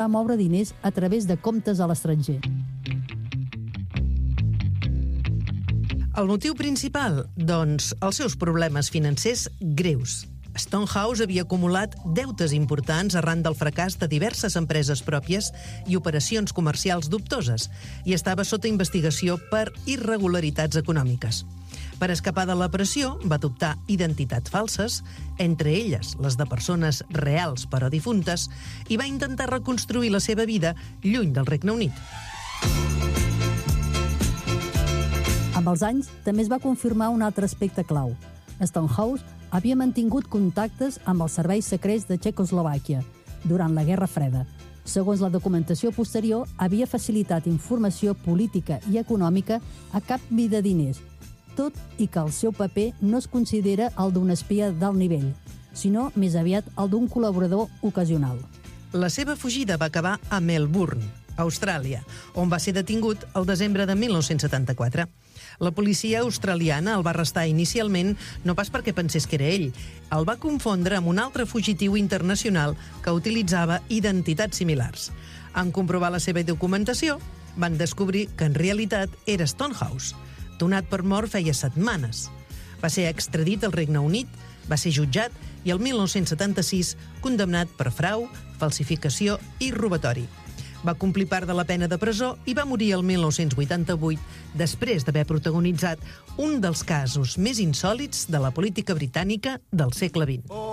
a moure diners a través de comptes a l'estranger. El motiu principal? Doncs els seus problemes financers greus. Stonehouse havia acumulat deutes importants arran del fracàs de diverses empreses pròpies i operacions comercials dubtoses i estava sota investigació per irregularitats econòmiques. Per escapar de la pressió, va adoptar identitats falses, entre elles les de persones reals però difuntes, i va intentar reconstruir la seva vida lluny del Regne Unit. Amb els anys, també es va confirmar un altre aspecte clau. Stonehouse havia mantingut contactes amb els serveis secrets de Txecoslovàquia durant la Guerra Freda. Segons la documentació posterior, havia facilitat informació política i econòmica a canvi de diners, tot i que el seu paper no es considera el d'un espia d'alt nivell, sinó més aviat el d'un col·laborador ocasional. La seva fugida va acabar a Melbourne, Austràlia, on va ser detingut el desembre de 1974. La policia australiana el va arrestar inicialment no pas perquè pensés que era ell. El va confondre amb un altre fugitiu internacional que utilitzava identitats similars. En comprovar la seva documentació, van descobrir que en realitat era Stonehouse, donat per mort feia setmanes. Va ser extradit al Regne Unit, va ser jutjat i el 1976 condemnat per frau, falsificació i robatori. Va complir part de la pena de presó i va morir el 1988 després d'haver protagonitzat un dels casos més insòlits de la política britànica del segle XX.